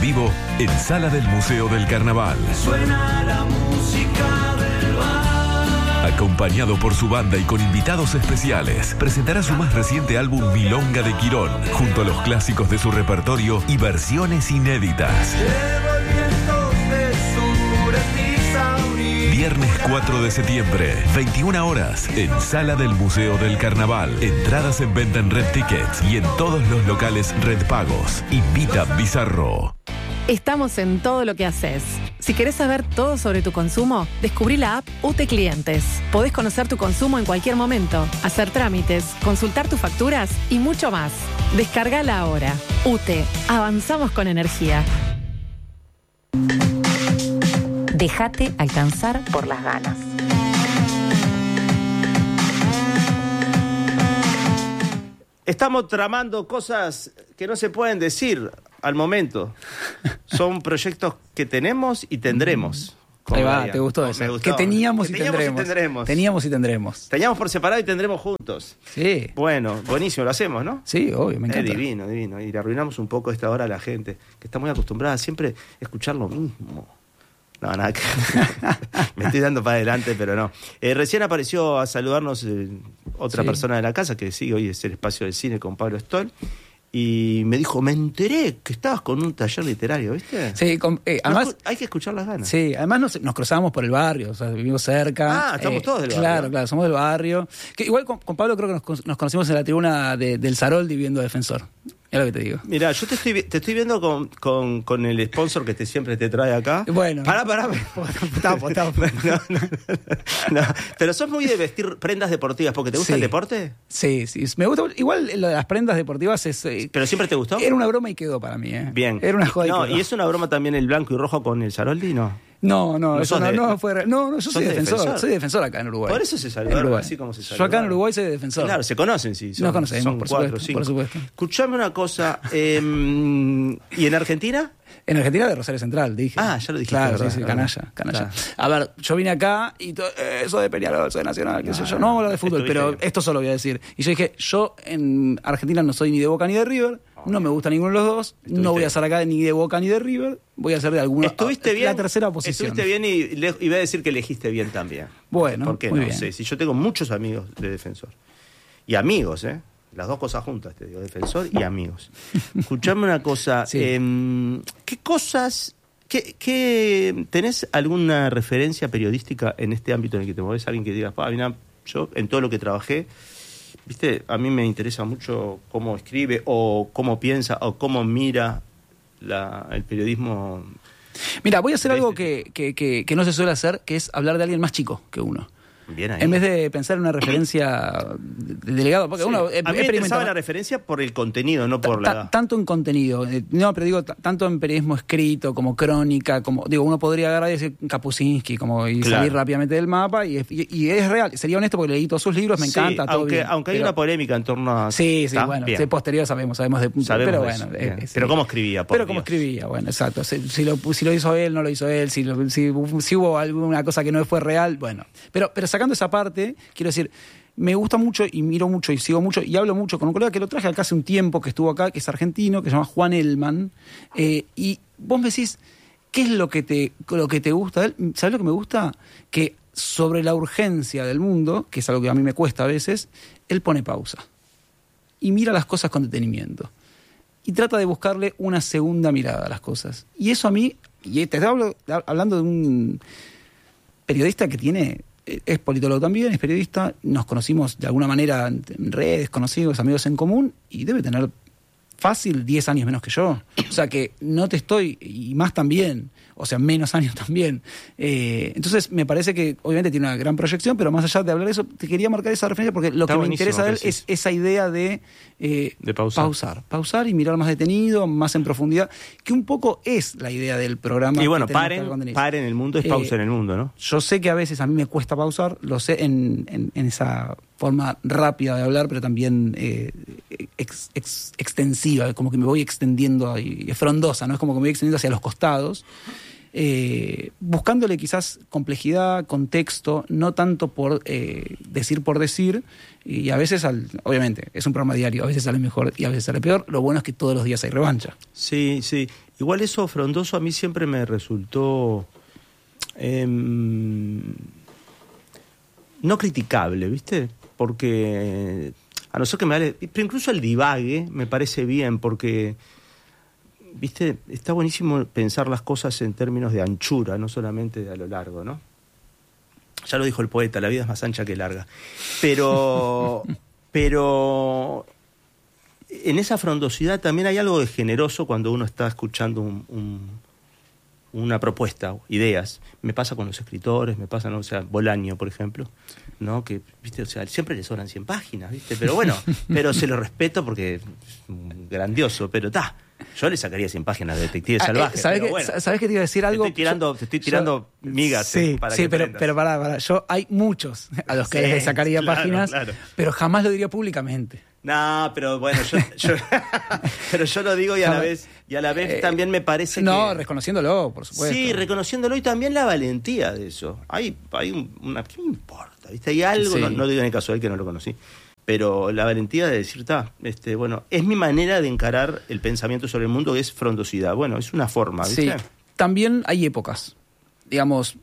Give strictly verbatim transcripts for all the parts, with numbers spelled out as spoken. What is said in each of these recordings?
vivo en Sala del Museo del Carnaval. Suena la música del bar. Acompañado por su banda y con invitados especiales, presentará su más reciente álbum Milonga de Quirón, junto a los clásicos de su repertorio y versiones inéditas. Viernes cuatro de septiembre, veintiuna horas, en Sala del Museo del Carnaval. Entradas en venta en Red Tickets y en todos los locales Red Pagos. Invita Bizarro. Estamos en todo lo que haces. Si querés saber todo sobre tu consumo, descubrí la app U T E Clientes. Podés conocer tu consumo en cualquier momento, hacer trámites, consultar tus facturas y mucho más. Descargala ahora. U T E. Avanzamos con energía. Déjate alcanzar por las ganas. Estamos tramando cosas que no se pueden decir al momento. Son proyectos que tenemos y tendremos. Ahí va, María. te gustó eso. Gustó. Que teníamos, que y, teníamos tendremos. y tendremos. Teníamos y tendremos. Teníamos por separado y tendremos juntos. Sí. Bueno, buenísimo, lo hacemos, ¿no? Sí, obvio, me encanta. Es divino, divino. Y le arruinamos un poco esta hora a la gente, que está muy acostumbrada a siempre escuchar lo mismo. No, nada, que... me estoy dando para adelante, pero no. Eh, recién apareció a saludarnos eh, otra sí. persona de la casa, que sigue hoy es el Espacio del Cine con Pablo Stoll, y me dijo, me enteré que estabas con un taller literario, ¿viste? Sí, con, eh, además... Hay que escuchar las ganas. Sí, además nos, nos cruzábamos por el barrio, o sea, vivimos cerca. Ah, estamos eh, todos del barrio. Claro, claro, somos del barrio. Que igual con, con Pablo creo que nos, nos conocimos en la tribuna de, del Saroldi viendo Defensor. Es lo que te digo. Mira, yo te estoy, te estoy viendo con, con, con el sponsor que te, siempre te trae acá. Bueno. Pará, pará. Tapo, tapo. No, no, no. Pero sos muy de vestir prendas deportivas, porque ¿te gusta sí. el deporte? Sí, sí. Me gusta. Igual lo de las prendas deportivas es... Eh, ¿Pero siempre te gustó? Era una broma y quedó para mí, ¿eh? Bien. Era una joda y No, quedó. ¿y es una broma también el blanco y rojo con el Saroldi? No. No, no, no, eso no, de, no fue real. No, no, yo soy de defensor, defensor. soy defensor acá en Uruguay. Por eso se saludaron así como se saludaron. Yo acá en Uruguay soy defensor. Claro, se conocen, sí. Son, Nos conocemos, son por, cuatro, supuesto, cinco. por supuesto. Escuchame una cosa, eh, ¿y en Argentina? En Argentina de Rosario Central, dije. Ah, ya lo dijiste. Claro, ¿verdad? sí, sí, canalla, canalla. Claro. A ver, yo vine acá y to, eh, soy de Peñarol, soy de Nacional, qué no, sé yo. No vamos a hablar de fútbol, pero bien. Esto solo voy a decir. Y yo dije, yo en Argentina no soy ni de Boca ni de River, no me gusta ninguno de los dos, estuviste no voy a ser acá ni de Boca ni de River, voy a ser de alguna. Estuviste bien. La tercera posición. Estuviste bien y, le, y voy a decir que elegiste bien también. Bueno, ¿por qué muy no bien. sé? Si yo tengo muchos amigos de Defensor. Y amigos, ¿eh? Las dos cosas juntas, te digo, Defensor y amigos. Escuchame una cosa, sí. eh, ¿qué cosas... ¿Qué, qué, ¿Tenés alguna referencia periodística en este ámbito en el que te movés? Alguien que diga, pa, mira, yo en todo lo que trabajé, viste, a mí me interesa mucho cómo escribe o cómo piensa o cómo mira la, el periodismo. Mira, voy a hacer algo este... que, que, que, que no se suele hacer, que es hablar de alguien más chico que uno. Bien ahí. En vez de pensar en una referencia de delegado, porque sí. uno a mí me interesaba la referencia por el contenido, no por la... Tanto en contenido, no, pero digo, t- tanto en periodismo escrito, como crónica, como, digo, uno podría agarrar y decir Kapuscinski, como, y claro. salir rápidamente del mapa, y, y, y es real, sería honesto porque leí todos sus libros, me sí, encanta, todo aunque, bien. Aunque pero, hay una polémica en torno a... Sí, sí, ¿está? bueno, bien. de posterior sabemos, sabemos de... Sabemos pero de bueno. eso, Eh, sí. Pero cómo escribía, por Pero cómo Dios. escribía, bueno, exacto. Si, si, lo, si lo hizo él, no lo hizo él, si, lo, si, si hubo alguna cosa que no fue real, bueno. Pero, pero sacando esa parte, quiero decir, me gusta mucho y miro mucho y sigo mucho y hablo mucho con un colega que lo traje acá hace un tiempo, que estuvo acá, que es argentino, que se llama Juan Elman, eh, y vos me decís, ¿qué es lo que te, lo que te gusta de él? ¿Sabés lo que me gusta? Que sobre la urgencia del mundo, que es algo que a mí me cuesta a veces, él pone pausa y mira las cosas con detenimiento y trata de buscarle una segunda mirada a las cosas. Y eso a mí, y te hablo hablando de un periodista que tiene... Es politólogo también, es periodista, nos conocimos de alguna manera en redes, conocidos, amigos en común, y debe tener fácil diez años menos que yo. O sea que no te estoy, y más también, o sea, menos años también. Eh, entonces me parece que obviamente tiene una gran proyección, pero más allá de hablar de eso, te quería marcar esa referencia porque lo Está que me interesa de él es esa idea de, eh, de pausar. pausar. Pausar y mirar más detenido, más en profundidad, que un poco es la idea del programa. Y bueno, paren, paren el mundo es pausa eh, en el mundo, ¿no? Yo sé que a veces a mí me cuesta pausar, lo sé en, en, en esa forma rápida de hablar, pero también eh, ex, ex, extensiva, como que me voy extendiendo y frondosa, ¿no? Es como que me voy extendiendo hacia los costados. eh, buscándole quizás complejidad, contexto, no tanto por eh, decir por decir, y a veces, al, obviamente, es un programa diario, a veces sale mejor y a veces sale peor, lo bueno es que todos los días hay revancha. Sí, sí, igual eso frondoso a mí siempre me resultó eh, no criticable, ¿viste? Porque a no ser que me hable, pero incluso el divague me parece bien, porque viste, está buenísimo pensar las cosas en términos de anchura, no solamente de a lo largo, ¿no? Ya lo dijo el poeta, la vida es más ancha que larga. Pero, pero en esa frondosidad también hay algo de generoso cuando uno está escuchando un, un, una propuesta, ideas. Me pasa con los escritores, me pasa, ¿no? O sea, Bolaño, por ejemplo, ¿no? Que, viste, o sea, siempre le sobran cien páginas, ¿viste? Pero bueno, pero se lo respeto porque es grandioso, pero está. Yo le sacaría cien páginas de Detective ah, Salvaje. Eh, ¿Sabes que, bueno, ¿sabes que te iba a decir algo? Te estoy tirando, yo, te estoy tirando yo, migas. Sí, eh, para sí que pero, aprendas. pero pará, pará. Yo hay muchos a los que Sí, les sacaría claro, páginas, claro. pero jamás lo diría públicamente. No, pero bueno, yo, yo pero yo lo digo y a la vez y a la vez eh, también me parece no, que no, reconociéndolo, por supuesto. Sí, reconociéndolo y también la valentía de eso. Hay hay un, una ¿qué me importa? ¿Viste? Hay algo, sí. no, no digo en el caso de él que no lo conocí, pero la valentía de decir, ta, este, bueno, es mi manera de encarar el pensamiento sobre el mundo, que es frondosidad. Bueno, es una forma, ¿viste? Sí. También hay épocas, digamos.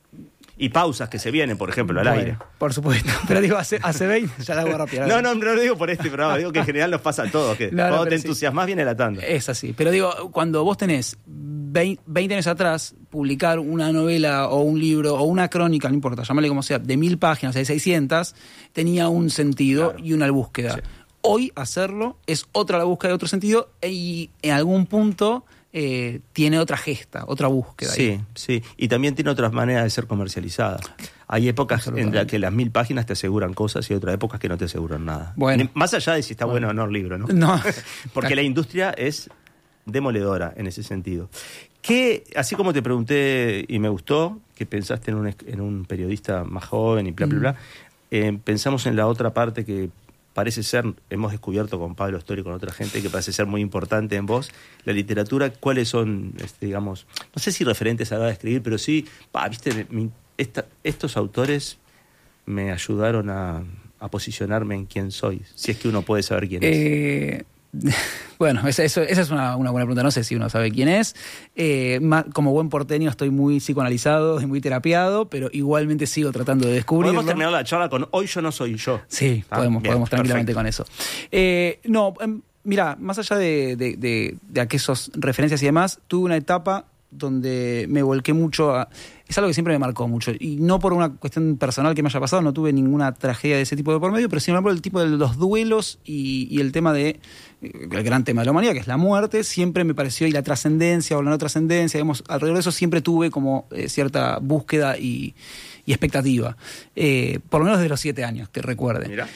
Y pausas que se vienen, por ejemplo, al bueno, aire. Por supuesto. Pero digo, hace, hace veinte, ya la hago rápido. No, no, no lo digo por este programa, digo que en general nos pasa a todos, que no, cuando no, te entusiasmas sí. viene la tanda. Es así. Pero digo, cuando vos tenés veinte años atrás, publicar una novela o un libro o una crónica, no importa, llámale como sea, de mil páginas, de seiscientas, tenía un sentido claro. y una búsqueda. Sí. Hoy hacerlo es otra la búsqueda de otro sentido y en algún punto eh, tiene otra gesta, otra búsqueda. Sí, ahí. sí. Y también tiene otras maneras de ser comercializada. Hay épocas en las que las mil páginas te aseguran cosas y otras épocas que no te aseguran nada. Bueno. Más allá de si está bueno, bueno o no el libro, ¿no? No. Porque la industria es demoledora en ese sentido. Que, así como te pregunté y me gustó, que pensaste en un, en un periodista más joven y bla, bla, bla, mm. eh, pensamos en la otra parte que parece ser, hemos descubierto con Pablo Story y con otra gente, que parece ser muy importante en vos, la literatura. ¿Cuáles son, este, digamos, no sé si referentes a la hora de escribir, pero sí, pa, viste, mi, esta, estos autores me ayudaron a, a posicionarme en quién soy, si es que uno puede saber quién eh... es. Bueno, esa, eso, esa es una, una buena pregunta. No sé si uno sabe quién es. Eh, más, como buen porteño estoy muy psicoanalizado y muy terapiado, pero igualmente sigo tratando de descubrirlo. Podemos terminar la charla con hoy yo no soy yo. Sí, ah, podemos, bien, podemos tranquilamente perfecto. Con eso. Eh, no, eh, mira, más allá de, de, de, de aquellas referencias y demás, tuve una etapa donde me volqué mucho a... Es algo que siempre me marcó mucho. Y no por una cuestión personal que me haya pasado, no tuve ninguna tragedia de ese tipo de por medio, pero sin embargo el tipo de los duelos y, y el tema de... El gran tema de la humanidad, que es la muerte, siempre me pareció, y la trascendencia o la no trascendencia, digamos, alrededor de eso siempre tuve como eh, cierta búsqueda y, y expectativa. Eh, por lo menos de los siete años, que recuerde. Mirá.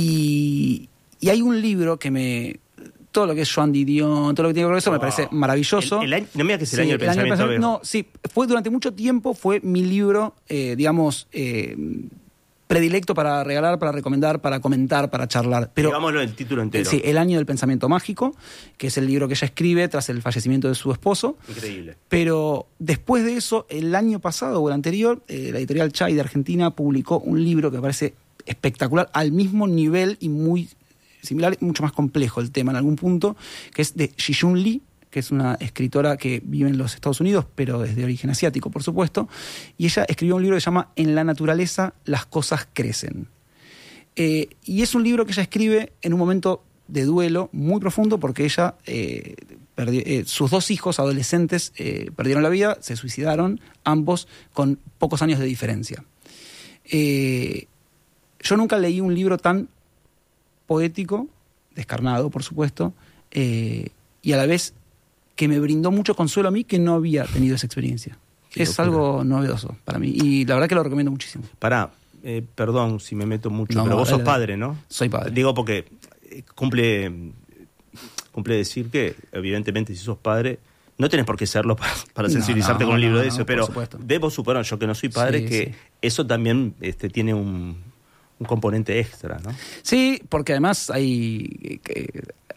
Y, y hay un libro que me... Todo lo que es Joan Didion, todo lo que tiene que ver con eso, oh, me parece maravilloso. El, el año, no me digas que es el sí, año del el pensamiento. Año del pensamiento no, sí, fue durante mucho tiempo, fue mi libro, eh, digamos, eh, predilecto para regalar, para recomendar, para comentar, para charlar. Pero, digámoslo el título entero. Sí, El año del pensamiento mágico, que es el libro que ella escribe tras el fallecimiento de su esposo. Increíble. Pero después de eso, el año pasado o el anterior, eh, la editorial Chai de Argentina publicó un libro que me parece espectacular, al mismo nivel y muy similar, mucho más complejo el tema en algún punto, que es de Ji-Yun Lee, que es una escritora que vive en los Estados Unidos, pero desde origen asiático, por supuesto, y ella escribió un libro que se llama En la naturaleza las cosas crecen. Eh, y es un libro que ella escribe en un momento de duelo muy profundo, porque ella, eh, perdió, eh, sus dos hijos adolescentes eh, perdieron la vida, se suicidaron, ambos con pocos años de diferencia. Eh, yo nunca leí un libro tan poético, descarnado, por supuesto, eh, y a la vez que me brindó mucho consuelo a mí, que no había tenido esa experiencia. Qué es locura. Algo novedoso para mí, y la verdad que lo recomiendo muchísimo. Pará, eh, perdón si me meto mucho, no, pero vos dale, sos padre, ¿no? Soy padre. Digo porque cumple, cumple decir que, evidentemente, si sos padre, no tenés por qué serlo para, para sensibilizarte no, no, con un libro no, de eso, no, pero debo suponer, yo que no soy padre, sí, que sí. eso también este, tiene un... un componente extra, ¿no? Sí, porque además hay,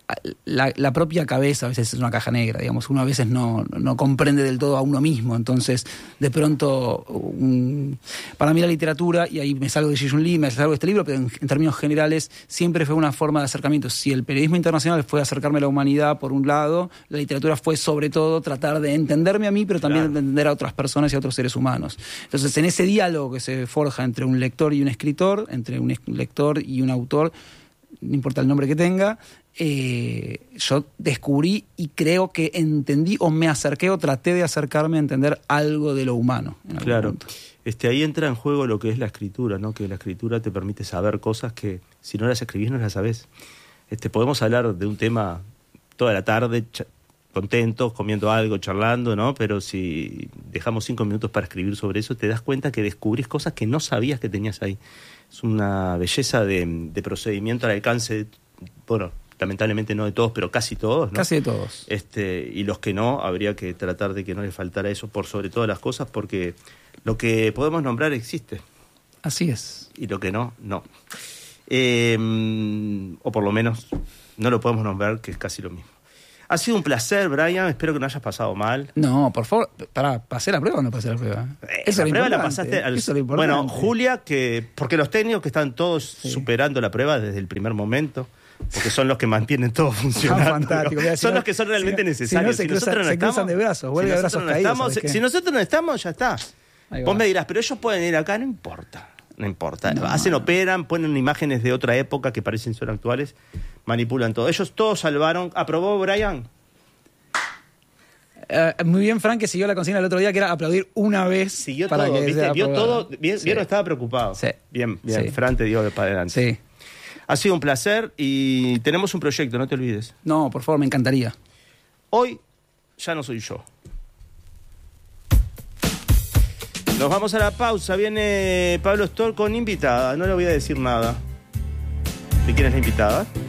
la, la propia cabeza a veces es una caja negra, digamos, uno a veces no, no comprende del todo a uno mismo, entonces de pronto un, para mí la literatura, y ahí me salgo de Ji-Yun Lee, me salgo de este libro, pero en, en términos generales siempre fue una forma de acercamiento. Si el periodismo internacional fue acercarme a la humanidad por un lado, la literatura fue sobre todo tratar de entenderme a mí, pero también claro. entender a otras personas y a otros seres humanos. Entonces en ese diálogo que se forja entre un lector y un escritor, entre un lector y un autor, no importa el nombre que tenga, eh, yo descubrí y creo que entendí o me acerqué o traté de acercarme a entender algo de lo humano. Claro, este, ahí entra en juego lo que es la escritura, ¿no? Que la escritura te permite saber cosas que si no las escribís no las sabés. Este, podemos hablar de un tema toda la tarde, ch- contentos, comiendo algo, charlando, ¿no? Pero si dejamos cinco minutos para escribir sobre eso, te das cuenta que descubrís cosas que no sabías que tenías ahí. Es una belleza de, de procedimiento al alcance de, bueno, lamentablemente no de todos, pero casi todos, ¿no? Casi de todos. Este, y los que no, habría que tratar de que no les faltara eso por sobre todas las cosas, porque lo que podemos nombrar existe. Así es. Y lo que no, no. Eh, o por lo menos no lo podemos nombrar, que es casi lo mismo. Ha sido un placer, Brian. Espero que no hayas pasado mal. No, por favor. Pará, ¿pasé la prueba o no pasé la prueba? Eh, Eso la es prueba lo la pasaste al... Eso es lo importante. Bueno, Julia, que porque los técnicos que están todos sí. superando la prueba desde el primer momento, porque son los que mantienen todo funcionando. Ah, fantástico. Mira, son si los no, que son realmente si no, necesarios. Si, no si se, cruzan, nosotros no se estamos, cruzan de brazos, vuelve si de brazos no caídos. Estamos, si, si nosotros no estamos, ya está. Vos me dirás, pero ellos pueden ir acá, no importa. No importa. No, Hacen, no. operan, ponen imágenes de otra época que parecen ser actuales, manipulan todo. Ellos todos salvaron. ¿Aprobó, Brian? Uh, muy bien, Frank, que siguió la consigna el otro día, que era aplaudir una vez. Siguió para todo, que ¿viste? Vio todo, bien, sí. vieron, estaba preocupado. Sí. Bien, bien, sí. Fran te dio para adelante. Sí. Ha sido un placer y tenemos un proyecto, no te olvides. No, por favor, me encantaría. Hoy ya no soy yo. Nos vamos a la pausa, viene Pablo Stoll con invitada, no le voy a decir nada. ¿De quién es la invitada?